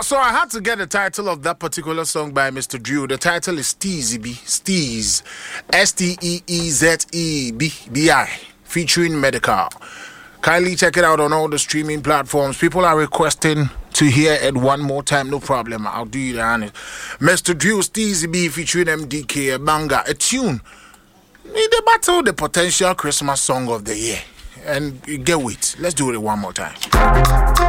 So I had to get the title of that particular song by Mr. Drew. The title is Steezebi, Steez, Steezebi, featuring Medical. Kindly check it out on all the streaming platforms. People are requesting to hear it one more time. No problem. I'll do you the honor. Mr. Drew, Steezebi, featuring MDK, a banger, a tune. The battle, the potential Christmas song of the year. And get with. Let's do it one more time.